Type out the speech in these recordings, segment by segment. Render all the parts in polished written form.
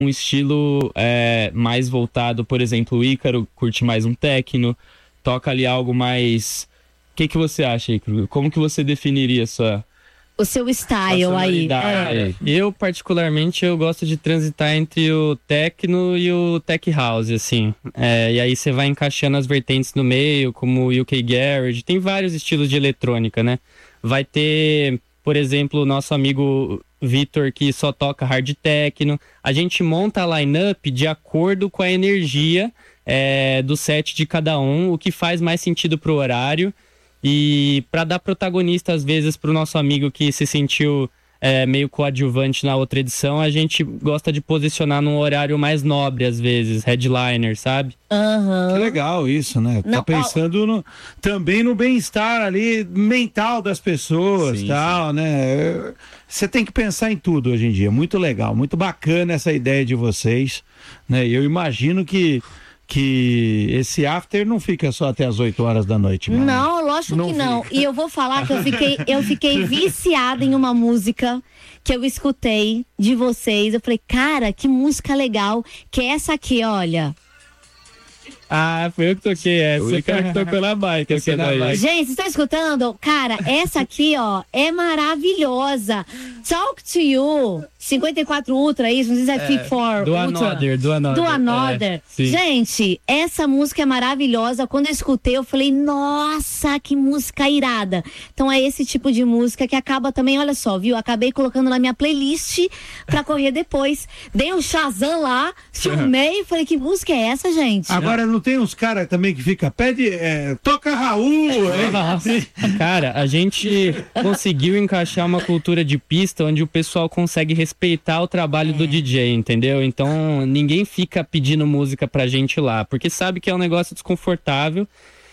um estilo mais voltado, por exemplo, o Ícaro curte mais um techno, toca ali algo mais... O que você acha, Ícaro? Como que você definiria o seu style aí? Eu, particularmente, eu gosto de transitar entre o techno e o tech house, assim. E aí você vai encaixando as vertentes no meio, como o UK Garage. Tem vários estilos de eletrônica, né? Vai ter, por exemplo, o nosso amigo Vitor, que só toca hard techno. A gente monta a line-up de acordo com a energia do set de cada um, o que faz mais sentido pro horário. E para dar protagonista, às vezes, pro nosso amigo que se sentiu meio coadjuvante na outra edição, a gente gosta de posicionar num horário mais nobre, às vezes, headliner, sabe? Uhum. Que legal isso, né? Tá pensando também no bem-estar ali mental das pessoas e tal, né? Você tem que pensar em tudo hoje em dia. Muito legal, muito bacana essa ideia de vocês, né? Eu imagino que esse after não fica só até as 8 horas da noite. Mas não, lógico que não. E eu vou falar que eu fiquei viciada em uma música que eu escutei de vocês. Eu falei, cara, que música legal. Que é essa aqui, olha. Foi eu que toquei essa. Você que tocou na bike. Gente, vocês estão escutando? Cara, essa aqui, ó, é maravilhosa. Talk to You, 54 Ultra, isso, não sei se é Fit for do Ultra. Do Another. Gente, essa música é maravilhosa. Quando eu escutei, eu falei, nossa, que música irada. Então é esse tipo de música que acaba também, olha só, viu? Acabei colocando na minha playlist pra correr depois. Dei um Shazam lá, filmei e falei, que música é essa, gente? Agora não tem uns caras também que toca Raul. Cara, a gente conseguiu encaixar uma cultura de pista onde o pessoal consegue respeitar o trabalho do DJ, entendeu? Então ninguém fica pedindo música pra gente lá, porque sabe que é um negócio desconfortável.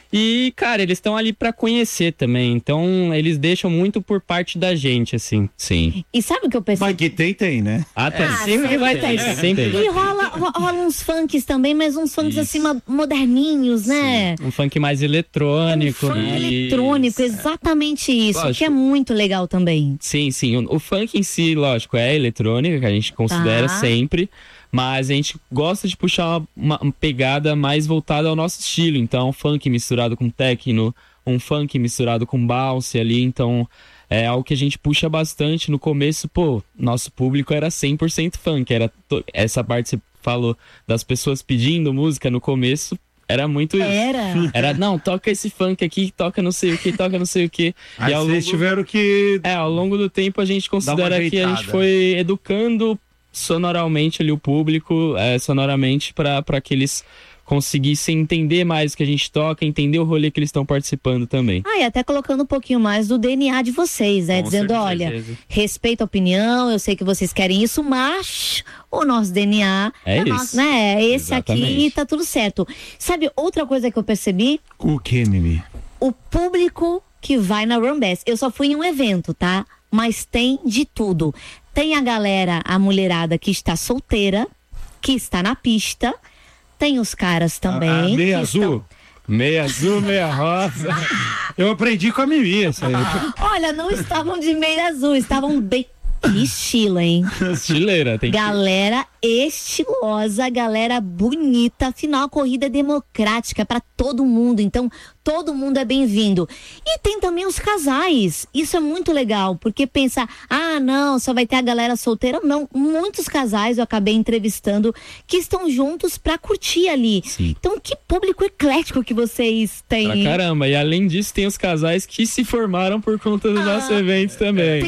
E, cara, eles estão ali pra conhecer também. Então, eles deixam muito por parte da gente, assim. Sim. E sabe o que eu percebi? Mas que tem, né? Sempre vai ter. E rola uns funks também, mas uns funks assim, moderninhos, né? Um funk mais eletrônico. Eletrônico, exatamente isso. Lógico. Que é muito legal também. Sim. O funk em si, lógico, é eletrônica, que a gente considera sempre. Mas a gente gosta de puxar uma pegada mais voltada ao nosso estilo. Então, funk misturado com techno, um funk misturado com bounce ali. Então, é algo que a gente puxa bastante. No começo, nosso público era 100% funk. Essa parte que você falou das pessoas pedindo música no começo. Era muito isso. Era, não, toca esse funk aqui, toca não sei o que, toca não sei o que. Aí vocês tiveram que... ao longo do tempo a gente considera que a gente foi educando sonoramente ali o público, sonoramente para que eles conseguissem entender mais o que a gente toca, entender o rolê que eles estão participando também. E até colocando um pouquinho mais do DNA de vocês, né? Dizendo, olha, respeito a opinião, eu sei que vocês querem isso, mas o nosso DNA é isso, nosso, né? Esse Exatamente. Aqui tá tudo certo. Sabe outra coisa que eu percebi? O que, Mimi? O público que vai na Rumbest. Eu só fui em um evento, tá? Mas tem de tudo. Tem a galera, a mulherada que está solteira, que está na pista. Tem os caras também. Meia azul. Meia azul, meia rosa. Eu aprendi com a Mimi isso aí. Olha, não estavam de meia azul, estavam bem... Que estilo, hein? Estileira, tem galera estilosa, galera bonita. Afinal, a corrida é democrática para todo mundo. Então, todo mundo é bem-vindo. E tem também os casais. Isso é muito legal, porque pensa, não, só vai ter a galera solteira. Não, muitos casais eu acabei entrevistando que estão juntos para curtir ali. Sim. Então, que público eclético que vocês têm. Pra caramba. E além disso, tem os casais que se formaram por conta do nosso evento também.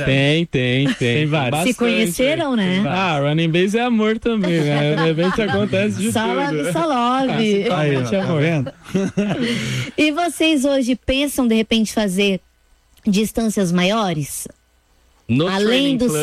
Tem vários. Se conheceram, né? Running Base é amor também, né? No evento acontece de tudo. Só love. Aí, tá vendo? E vocês hoje pensam, de repente, fazer distâncias maiores? Além dos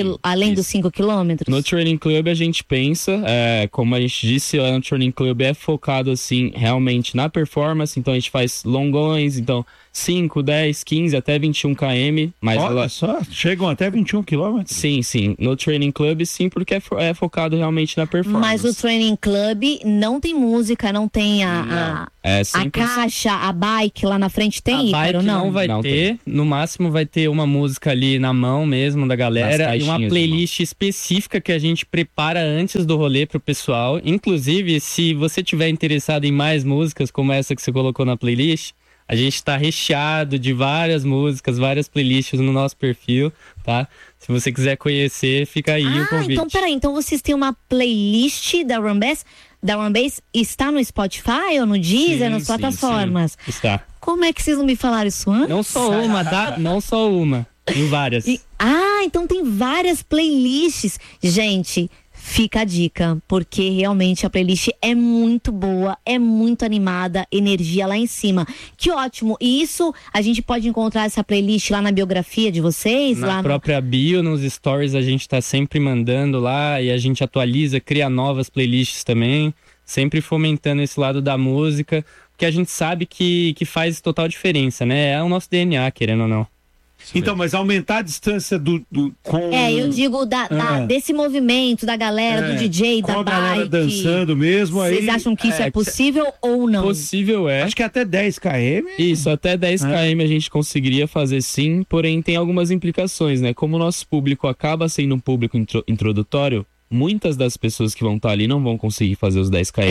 5 quilômetros? No Training Club a gente pensa, como a gente disse, lá no Training Club é focado assim realmente na performance, então a gente faz longões, então 5, 10, 15, até 21 km. Mas olha só, chegam até 21 km? Sim. No Training Club, sim, porque é focado realmente na performance. Mas o Training Club não tem música, não tem a caixa, a bike lá na frente tem, Ícaro, não vai ter. Tem. No máximo vai ter uma música ali na mão mesmo da galera e uma playlist específica que a gente prepara antes do rolê pro pessoal. Inclusive, se você tiver interessado em mais músicas como essa que você colocou na playlist, a gente tá recheado de várias músicas, várias playlists no nosso perfil, tá? Se você quiser conhecer, fica aí o convite. Então peraí, então vocês têm uma playlist da Run Bass, está no Spotify ou no Deezer, nas plataformas? Sim. Está. Como é que vocês não me falaram isso antes? Não só uma, tem várias. Então tem várias playlists. Gente, fica a dica, porque realmente a playlist é muito boa, é muito animada, energia lá em cima. Que ótimo! E isso, a gente pode encontrar essa playlist lá na biografia de vocês? Na própria bio, nos stories, a gente tá sempre mandando lá e a gente atualiza, cria novas playlists também, sempre fomentando esse lado da música, porque a gente sabe que faz total diferença, né? É o nosso DNA, querendo ou não. Então, mas aumentar a distância com... eu digo desse movimento, da galera, do DJ, da bike. A galera dançando mesmo. Vocês acham que isso é possível ou não? Possível é. Acho que até 10 km. Isso, até 10 km a gente conseguiria fazer sim, porém tem algumas implicações, né? Como o nosso público acaba sendo um público introdutório, muitas das pessoas que vão estar ali não vão conseguir fazer os 10 km.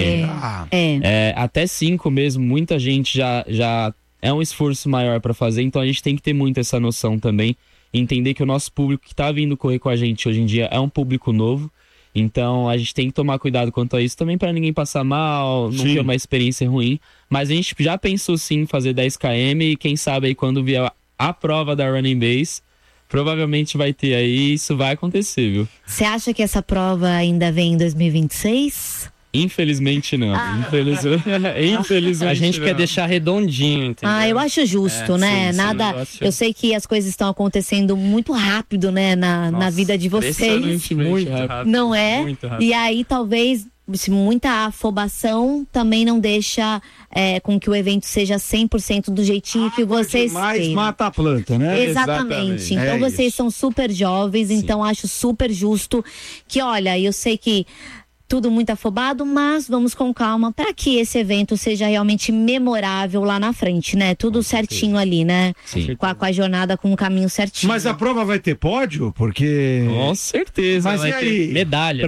Até 5 mesmo, muita gente já é um esforço maior para fazer, então a gente tem que ter muito essa noção também, entender que o nosso público que tá vindo correr com a gente hoje em dia é um público novo, então a gente tem que tomar cuidado quanto a isso também para ninguém passar mal, não ter uma experiência ruim, mas a gente já pensou sim em fazer 10 km e quem sabe aí quando vier a prova da Running Bass, provavelmente vai ter aí, isso vai acontecer, viu? Você acha que essa prova ainda vem em 2026? Infelizmente não. Infelizmente a gente quer deixar redondinho, entendeu? Eu acho justo, né? Eu sei que as coisas estão acontecendo muito rápido, né? Na vida de vocês. Muito rápido. Não é? Muito rápido. E aí talvez muita afobação também não deixa com que o evento seja 100% do jeitinho que vocês têm. Mata a planta, né? Exatamente. Então vocês são super jovens, então acho super justo que, olha, eu sei que tudo muito afobado, mas vamos com calma para que esse evento seja realmente memorável lá na frente, né? Tudo certinho ali, né? Sim. Com a jornada, com o caminho certinho. Mas a prova vai ter pódio? Porque... Com certeza. Mas vai ter medalha.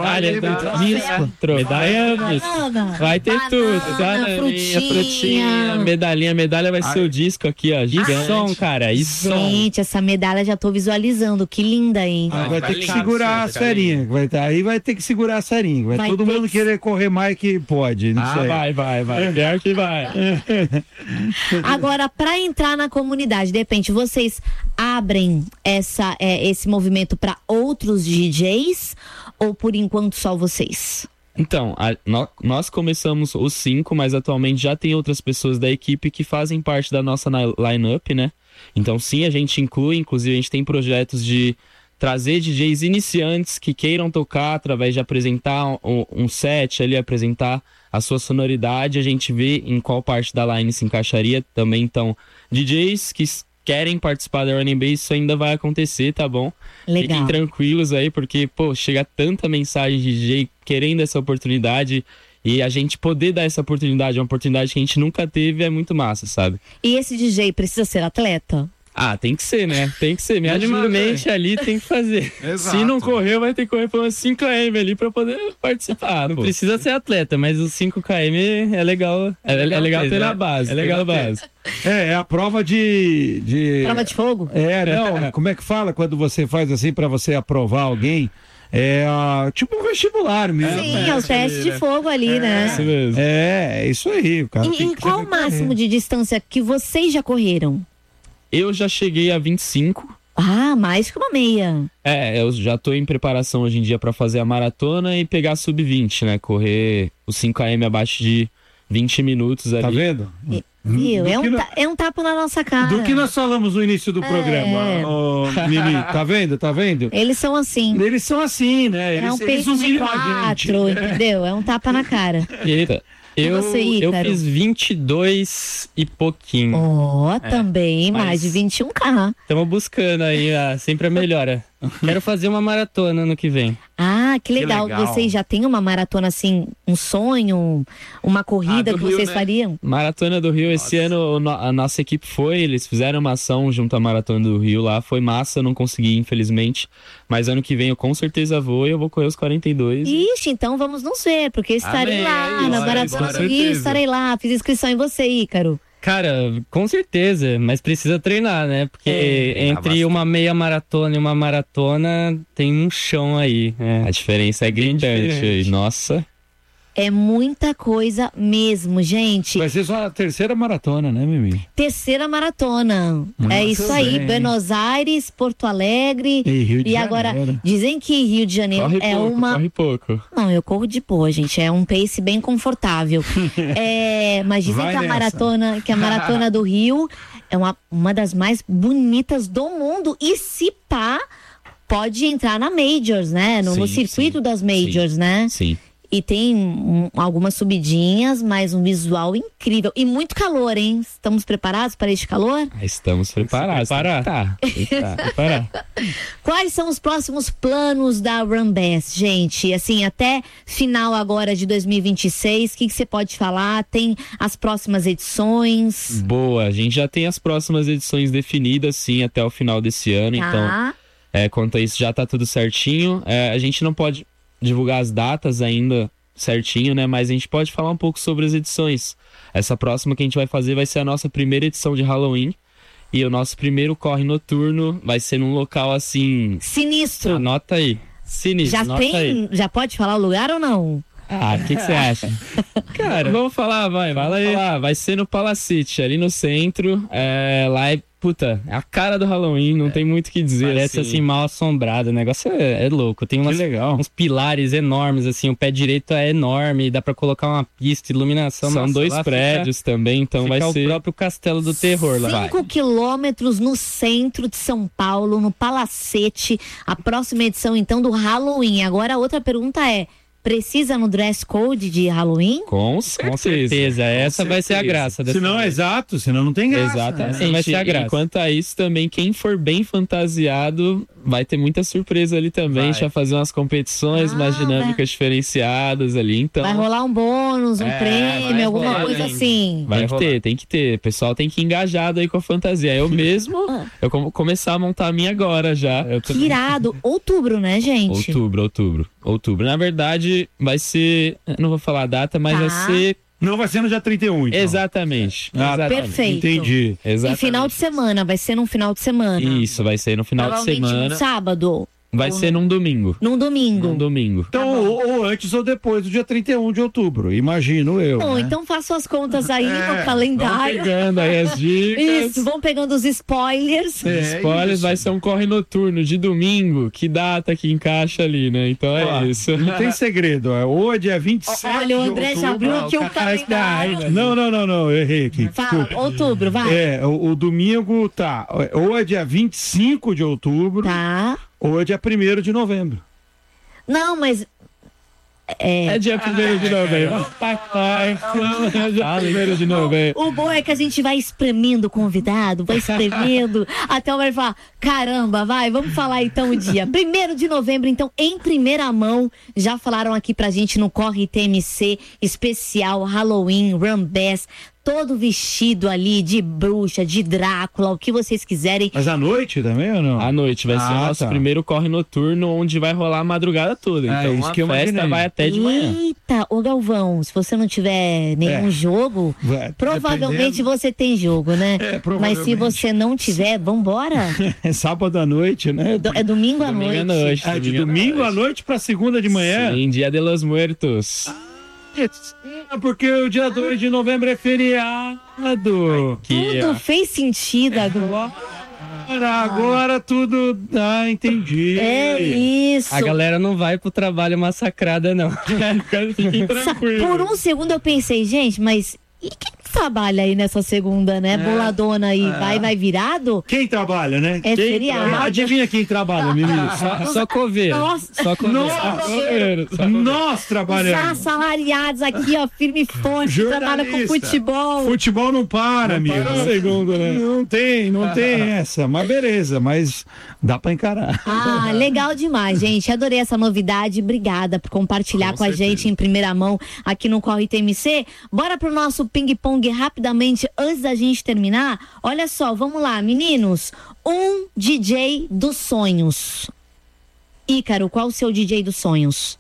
Medalha. Vai ter tudo, tá? Frutinha. Medalha vai ser o disco aqui, ó. E som, cara. E som. Gente, essa medalha já tô visualizando. Que linda, hein? Vai ter que segurar as ferinhas. Aí vai ter que segurar as ferinhas. Vai todo mundo querer correr mais que pode. Não sei. Vai. Pior que vai. Agora, para entrar na comunidade, de repente, vocês abrem esse movimento para outros DJs ou por enquanto só vocês? Então, nós começamos os 5, mas atualmente já tem outras pessoas da equipe que fazem parte da nossa line-up, né? Então, sim, a gente inclui, inclusive a gente tem projetos de trazer DJs iniciantes que queiram tocar através de apresentar um set ali, apresentar a sua sonoridade. A gente vê em qual parte da line se encaixaria também. Então, DJs que querem participar da Running Bass, isso ainda vai acontecer, tá bom? Legal. Fiquem tranquilos aí, porque, chega tanta mensagem de DJ querendo essa oportunidade. E a gente poder dar essa oportunidade, uma oportunidade que a gente nunca teve, é muito massa, sabe? E esse DJ precisa ser atleta? Tem que ser, né? Tem que ser. Minimamente ali tem que fazer. Exato. Se não correr, vai ter que correr por umas 5 km ali pra poder participar. Não precisa ser atleta, mas os 5 km é legal. É legal ter na base. É legal a base. É a prova de... Prova de fogo? Não. Como é que fala quando você faz assim pra você aprovar alguém? Tipo um vestibular mesmo. Sim, é o teste de fogo ali, né? Isso mesmo. É isso aí. O cara E qual o máximo de distância que vocês já correram? Eu já cheguei a 25. Mais que uma meia. Eu já tô em preparação hoje em dia pra fazer a maratona e pegar sub-20, né? Correr os 5 km abaixo de 20 minutos ali. Tá vendo? Viu? É um tapa na nossa cara. Do que nós falamos no início do programa, Mimi, tá vendo? Tá vendo? Eles são assim. Eles são assim, né? É um peito de 4, entendeu? É um tapa na cara. Eita. Eu fiz 22 e pouquinho. Também, mais de 21K. Estamos buscando aí sempre a melhora. Quero fazer uma maratona ano que vem. Que legal. Vocês já têm uma maratona assim, um sonho, uma corrida que vocês fariam? Maratona do Rio, esse ano a nossa equipe eles fizeram uma ação junto à Maratona do Rio lá, foi massa, não consegui infelizmente, mas ano que vem eu com certeza vou e eu vou correr os 42. Ixi, então vamos nos ver, porque estarei lá na Maratona do Rio, estarei lá, fiz inscrição em você, Ícaro. Cara, com certeza, mas precisa treinar, né? Porque entre uma meia maratona e uma maratona tem um chão aí. A diferença é gritante. Nossa. É muita coisa mesmo, gente. Vai ser só a terceira maratona, né, Mimi? Terceira maratona. É isso aí. Buenos Aires, Porto Alegre. E Rio de Janeiro. Agora, dizem que Rio de Janeiro corre pouco. Não, eu corro de boa, gente. É um pace bem confortável. Mas dizem que a maratona do Rio é uma das mais bonitas do mundo. E se pá, pode entrar na Majors, né? No circuito das Majors, né? Sim. E tem algumas subidinhas, mas um visual incrível. E muito calor, hein? Estamos preparados para este calor? Estamos preparados. Tá. Quais são os próximos planos da Runbass, gente? Assim, até final agora de 2026, o que você pode falar? Tem as próximas edições? Boa, a gente já tem as próximas edições definidas, sim, até o final desse ano. Então, quanto a isso, já tá tudo certinho. A gente não pode divulgar as datas ainda certinho, né? Mas a gente pode falar um pouco sobre as edições. Essa próxima que a gente vai fazer vai ser a nossa primeira edição de Halloween. E o nosso primeiro corre noturno vai ser num local assim... Sinistro! Anota aí. Sinistro, Já pode falar o lugar ou não? O que você acha? Cara, vamos falar, vai ser no Palacete, ali no centro. Lá é a cara do Halloween, não tem muito o que dizer. Parece assim mal assombrado, o negócio é louco. Tem uns pilares enormes, assim, o pé direito é enorme, dá pra colocar uma pista, iluminação. São 2 prédios também, então vai ser o próprio Castelo do Terror lá. 5 quilômetros no centro de São Paulo, no Palacete, a próxima edição então do Halloween. Agora a outra pergunta é: precisa no dress code de Halloween? Com certeza. Essa vai ser a graça. Senão não tem graça. Exatamente. Vai ser a graça. Enquanto a isso também, quem for bem fantasiado vai ter muita surpresa ali também. A gente vai fazer umas competições, umas dinâmicas diferenciadas ali. Então, vai rolar um bônus, um prêmio, alguma coisa assim. Tem que ter. O pessoal tem que ir engajado aí com a fantasia. Eu mesmo, eu vou começar a montar a minha agora já. Que irado. Outubro, né, gente? Outubro. Na verdade, vai ser... Não vou falar a data, mas vai ser... Não vai ser no dia 31, então. Exatamente. Perfeito. Entendi. E final de semana, vai ser num final de semana. Isso, vai ser no final de semana. No sábado. Vai ser num domingo. Num domingo. Então, ou antes ou depois do dia 31 de outubro, imagino eu. Bom, né? então faça as contas aí no calendário. Vamos pegando aí as dicas. Isso, vão pegando os spoilers. Spoilers, vai ser um corre noturno de domingo. Que data que encaixa ali, né? Então isso. Não tem segredo. Ou é dia 27 Olha, o André já abriu aqui o calendário. Não, eu errei aqui. Fala, outubro, vai. O domingo tá. Ou é dia 25 de outubro. Tá. Ou é dia 1º de novembro. Não, mas... É dia 1º de novembro. É dia 1º de novembro. O bom é que a gente vai espremendo o convidado, vai espremendo, até o vai falar, caramba, vamos falar então o dia. 1º de novembro, então, em primeira mão, já falaram aqui pra gente no Corre TMC, especial Halloween, Runbass, todo vestido ali de bruxa, de Drácula, o que vocês quiserem. Mas à noite também ou não? À noite, vai ser o nosso primeiro corre noturno, onde vai rolar a madrugada toda. Então isso que a festa vai até de manhã. Eita, ô Galvão, se você não tiver nenhum jogo, provavelmente você tem jogo, né? Mas se você não tiver, vambora. É sábado à noite, né? É domingo à noite. De domingo à noite pra segunda de manhã? Sim, Dia de los Muertos. Porque o dia 2 de novembro é feriado. Tudo fez sentido agora. Agora tudo... entendi. É isso. A galera não vai pro trabalho massacrada, não. Fiquem tranquilos. Por um segundo eu pensei, gente, mas... E quem trabalha aí nessa segunda, né? Boladona aí, vai virado? Quem trabalha, né? É feriado. Adivinha quem trabalha, menino? Só coveiro. Nossa. Só coveiro. Nós trabalhamos. Os assalariados aqui, ó, firme e forte, trabalham com futebol. Futebol não para, amigo. Segundo, né? Não tem essa. Mas beleza, mas dá pra encarar. Legal demais, gente. Adorei essa novidade. Obrigada por compartilhar com a gente em primeira mão aqui no Corre TMC. Bora pro nosso ping-pong rapidamente antes da gente terminar. Olha só, vamos lá, meninos. Um DJ dos sonhos. Ícaro, qual o seu DJ dos sonhos?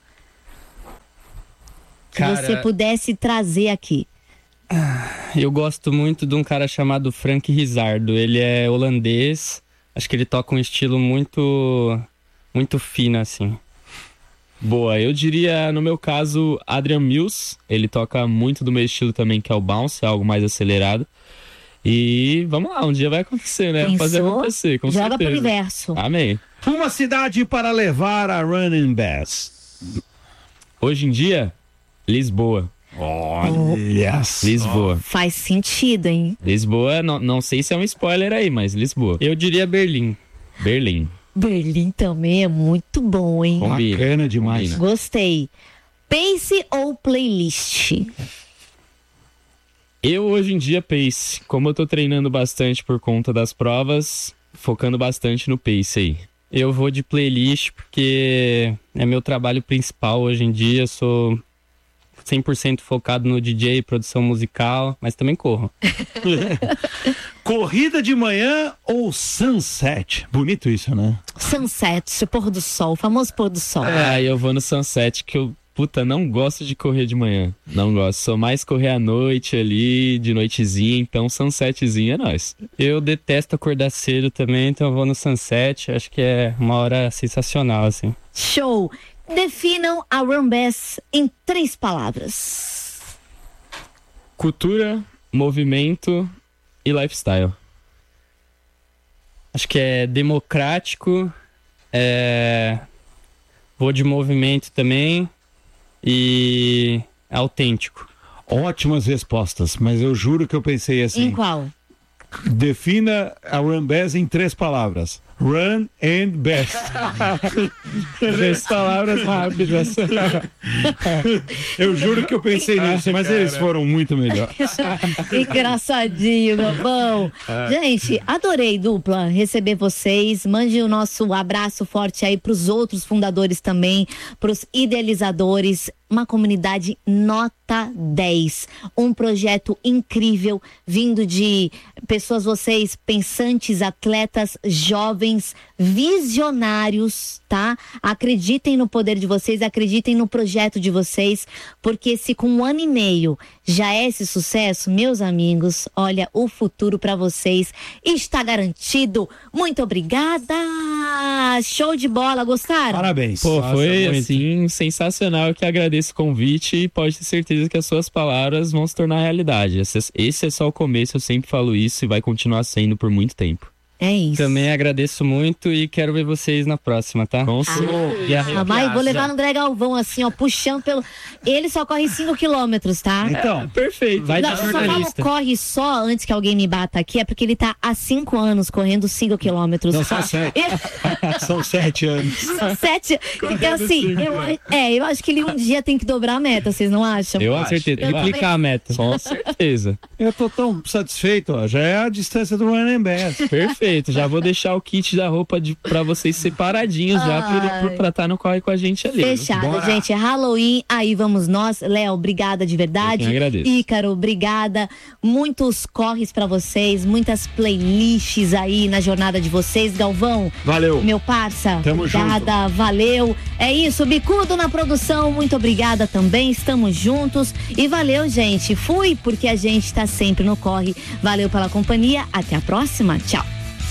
Cara, Se você pudesse trazer aqui. Eu gosto muito de um cara chamado Frank Rizardo. Ele é holandês. Acho que ele toca um estilo muito fino, assim. Boa, eu diria, no meu caso, Adrian Mills. Ele toca muito do meu estilo também, que é o bounce, é algo mais acelerado. E vamos lá, um dia vai acontecer, né? Pensou? Fazer acontecer, com Joga certeza. pro universo. Amém. Uma cidade para levar a Running Bass. Hoje em dia, Lisboa. Olha só. Lisboa. Faz sentido, hein? Lisboa, não sei se é um spoiler aí, mas Lisboa. Eu diria Berlim. Berlim. Berlim também é muito bom, hein? Combina. Bacana demais. Combina. Gostei. Pace ou playlist? Eu hoje em dia pace, como eu tô treinando bastante por conta das provas, focando bastante no pace aí. Eu vou de playlist porque é meu trabalho principal hoje em dia. Sou 100% focado no DJ, produção musical, mas também corro. Corrida de manhã ou sunset? Bonito isso, né? Sunset, o pôr do sol, o famoso pôr do sol. Eu vou no sunset, que eu, não gosto de correr de manhã. Não gosto, sou mais correr à noite ali, de noitezinha, então sunsetzinho é nóis. Eu detesto acordar cedo também, então eu vou no sunset. Acho que é uma hora sensacional, assim. Show! Definam a Run Bass em 3 palavras. Cultura, movimento e lifestyle. Acho que é democrático, vou de movimento também e autêntico. Ótimas respostas, mas eu juro que eu pensei assim. Em qual? Defina a Run Bass em 3 palavras. Run and Bass. 3 palavras rápidas. Eu juro que eu pensei nisso, mas eles foram muito melhores. Engraçadinho, meu bom. Gente, adorei, dupla, receber vocês. Mande o nosso abraço forte aí pros outros fundadores também, pros idealizadores. Uma comunidade nota 10. Um projeto incrível, vindo de pessoas, vocês, pensantes, atletas, jovens, visionários, tá? Acreditem no poder de vocês, acreditem no projeto de vocês, porque se com 1 ano e meio já é esse sucesso, meus amigos, olha, o futuro para vocês está garantido. Muito obrigada! Show de bola, gostaram? Parabéns. Pô, Nossa, foi muito. assim, sensacional. Eu que agradeço o convite e pode ter certeza que as suas palavras vão se tornar realidade. Esse é só o começo, eu sempre falo isso e vai continuar sendo por muito tempo. É isso. Também agradeço muito e quero ver vocês na próxima, tá? Com certeza. Mas vou levar no André Galvão, assim, ó, puxando pelo... Ele só corre 5 quilômetros, tá? Então, Perfeito. Vai Não, de eu só falo jornalista. corre só antes que alguém me bata aqui, é porque ele tá há 5 anos correndo 5 quilômetros. não, são 7. São 7 anos. São 7. Então, assim, eu acho que ele um dia tem que dobrar a meta, vocês não acham? Eu Com acho. certeza, triplicar a meta. Com certeza. Eu tô tão satisfeito, ó. Já é a distância do Run and Bass. Perfeito. Já vou deixar o kit da roupa pra vocês separadinhos já pra estar no corre com a gente ali. Fechado, Bora. gente. É Halloween, aí vamos nós. Léo, obrigada de verdade. Eu que agradeço. Ícaro, obrigada. Muitos corres pra vocês, muitas playlists aí na jornada de vocês. Galvão, Valeu. meu parça, Tamo obrigada, valeu. É isso, Bicudo na produção, muito obrigada também. Estamos juntos e valeu, gente. Fui porque a gente tá sempre no corre. Valeu pela companhia. Até a próxima. Tchau.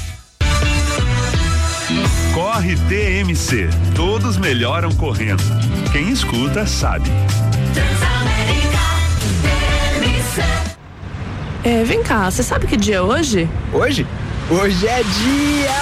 Corre TMC. Todos melhoram correndo. Quem escuta sabe. Vem cá, você sabe que dia é hoje? Hoje? Hoje é dia!